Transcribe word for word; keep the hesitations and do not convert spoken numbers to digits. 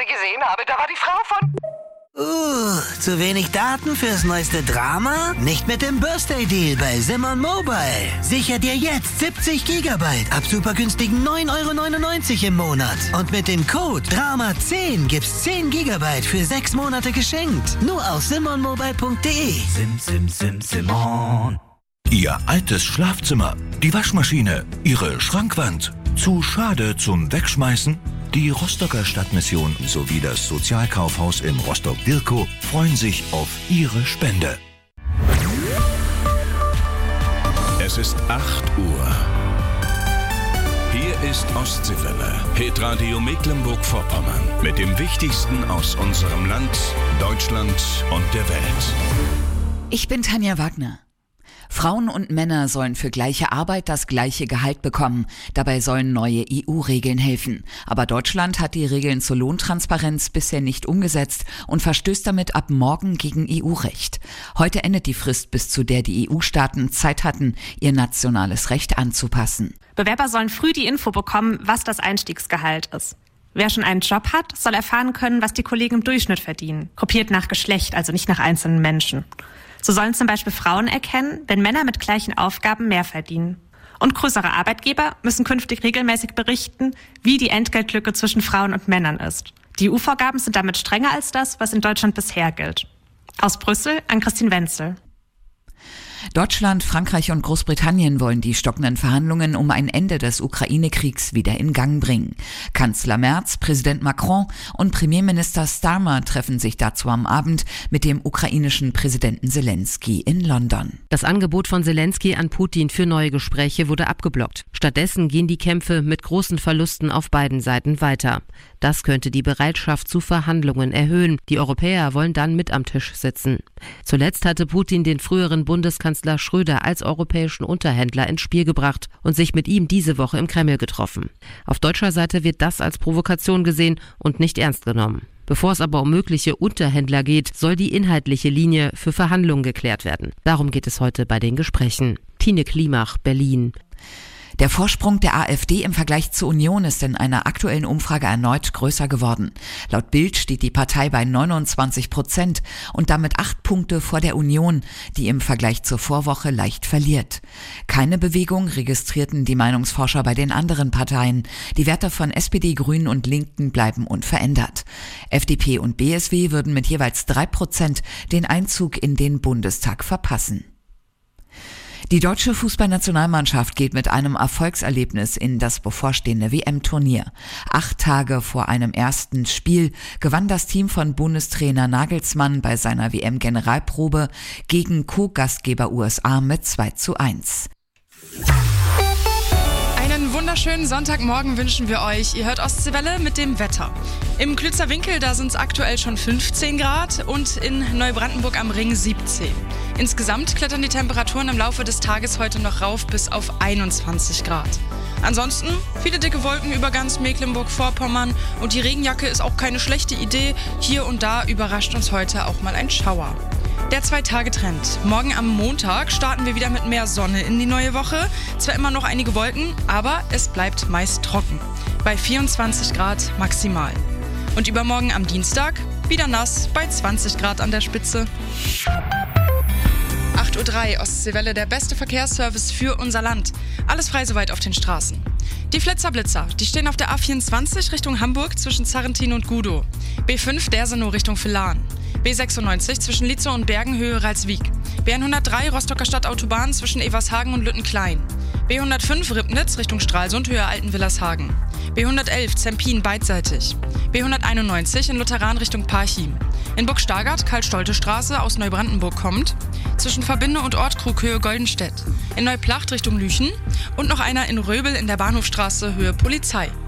gerade gesehen habe, da war die Frau von... Uh, zu wenig Daten fürs neueste Drama? Nicht mit dem Birthday-Deal bei Simon Mobile. Sicher dir jetzt siebzig Gigabyte ab super günstigen neun Euro neunundneunzig im Monat. Und mit dem Code Drama zehn gibt's zehn Gigabyte für sechs Monate geschenkt. Nur auf simon mobile punkt de. Sim, sim, sim, Simon. Ihr altes Schlafzimmer, die Waschmaschine, Ihre Schrankwand. Zu schade zum Wegschmeißen? Die Rostocker Stadtmission sowie das Sozialkaufhaus in Rostock-Dirkow freuen sich auf Ihre Spende. Es ist acht Uhr. Hier ist Ostseewelle, Hitradio Mecklenburg-Vorpommern mit dem Wichtigsten aus unserem Land, Deutschland und der Welt. Ich bin Tanja Wagner. Frauen und Männer sollen für gleiche Arbeit das gleiche Gehalt bekommen. Dabei sollen neue E U-Regeln helfen. Aber Deutschland hat die Regeln zur Lohntransparenz bisher nicht umgesetzt und verstößt damit ab morgen gegen E U-Recht. Heute endet die Frist, bis zu der die E U-Staaten Zeit hatten, ihr nationales Recht anzupassen. Bewerber sollen früh die Info bekommen, was das Einstiegsgehalt ist. Wer schon einen Job hat, soll erfahren können, was die Kollegen im Durchschnitt verdienen. Gruppiert nach Geschlecht, also nicht nach einzelnen Menschen. So sollen zum Beispiel Frauen erkennen, wenn Männer mit gleichen Aufgaben mehr verdienen. Und größere Arbeitgeber müssen künftig regelmäßig berichten, wie die Entgeltlücke zwischen Frauen und Männern ist. Die E U-Vorgaben sind damit strenger als das, was in Deutschland bisher gilt. Aus Brüssel an Christine Wenzel. Deutschland, Frankreich und Großbritannien wollen die stockenden Verhandlungen um ein Ende des Ukraine-Kriegs wieder in Gang bringen. Kanzler Merz, Präsident Macron und Premierminister Starmer treffen sich dazu am Abend mit dem ukrainischen Präsidenten Zelensky in London. Das Angebot von Zelensky an Putin für neue Gespräche wurde abgeblockt. Stattdessen gehen die Kämpfe mit großen Verlusten auf beiden Seiten weiter. Das könnte die Bereitschaft zu Verhandlungen erhöhen. Die Europäer wollen dann mit am Tisch sitzen. Zuletzt hatte Putin den früheren Bundeskanzler Schröder als europäischen Unterhändler ins Spiel gebracht und sich mit ihm diese Woche im Kreml getroffen. Auf deutscher Seite wird das als Provokation gesehen und nicht ernst genommen. Bevor es aber um mögliche Unterhändler geht, soll die inhaltliche Linie für Verhandlungen geklärt werden. Darum geht es heute bei den Gesprächen. Tine Klimach, Berlin. Der Vorsprung der AfD im Vergleich zur Union ist in einer aktuellen Umfrage erneut größer geworden. Laut Bild steht die Partei bei neunundzwanzig Prozent und damit acht Punkte vor der Union, die im Vergleich zur Vorwoche leicht verliert. Keine Bewegung registrierten die Meinungsforscher bei den anderen Parteien. Die Werte von S P D, Grünen und Linken bleiben unverändert. F D P und B S W würden mit jeweils drei Prozent den Einzug in den Bundestag verpassen. Die deutsche Fußballnationalmannschaft geht mit einem Erfolgserlebnis in das bevorstehende W M-Turnier. Acht Tage vor einem ersten Spiel gewann das Team von Bundestrainer Nagelsmann bei seiner W M-Generalprobe gegen Co-Gastgeber U S A mit zwei zu eins. Einen wunderschönen Sonntagmorgen wünschen wir euch. Ihr hört Ostseewelle mit dem Wetter. Im Klützer Winkel, da sind es aktuell schon fünfzehn Grad und in Neubrandenburg am Ring siebzehn. Insgesamt klettern die Temperaturen im Laufe des Tages heute noch rauf bis auf einundzwanzig Grad. Ansonsten viele dicke Wolken über ganz Mecklenburg-Vorpommern und die Regenjacke ist auch keine schlechte Idee. Hier und da überrascht uns heute auch mal ein Schauer. Der Zwei-Tage-Trend. Morgen am Montag starten wir wieder mit mehr Sonne in die neue Woche. Zwar immer noch einige Wolken, aber es bleibt meist trocken. Bei vierundzwanzig Grad maximal. Und übermorgen am Dienstag wieder nass bei zwanzig Grad an der Spitze. acht Uhr drei, Ostseewelle, der beste Verkehrsservice für unser Land. Alles frei soweit auf den Straßen. Die Flitzerblitzer, die stehen auf der A vierundzwanzig Richtung Hamburg zwischen Zarrentin und Gudow. B fünf Dersenow Richtung Villahn. B sechsundneunzig zwischen Lietzow und Bergenhöhe Ralswiek. B hundertdrei Rostocker Stadtautobahn zwischen Evershagen und Lüttenklein. B hundertfünf Ribnitz Richtung Stralsund Höhe Altenwillershagen. B hundertelf Zempin beidseitig. B hunderteinundneunzig in Lutheran Richtung Parchim. In Burgstargard Karl-Stolte-Straße aus Neubrandenburg kommt. Zwischen Verbinde und Ortkrug Höhe Goldenstedt. In Neuplacht Richtung Lüchen. Und noch einer in Röbel in der Bahnhofstraße Höhe Polizei.